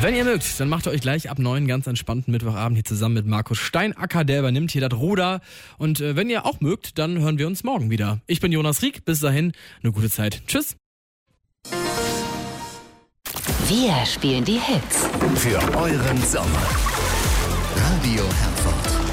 Wenn ihr mögt, dann macht ihr euch gleich ab 9 ganz entspannten Mittwochabend hier zusammen mit Markus Steinacker, der übernimmt hier das Ruder. Und wenn ihr auch mögt, dann hören wir uns morgen wieder. Ich bin Jonas Rieck, bis dahin eine gute Zeit. Tschüss. Wir spielen die Hits für euren Sommer. Radio Herford.